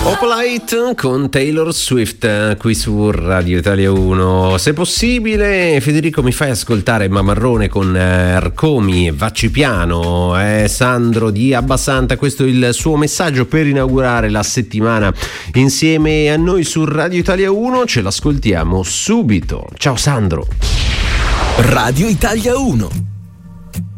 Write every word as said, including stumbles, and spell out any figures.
Opalite con Taylor Swift qui su Radio Italia uno. Se possibile, Federico, mi fai ascoltare Mamarrone con Arcomi e Vacci Piano. Eh, Sandro di Abbasanta, questo è il suo messaggio per inaugurare la settimana insieme a noi su Radio Italia uno. Ce l'ascoltiamo subito. Ciao Sandro. Radio Italia uno.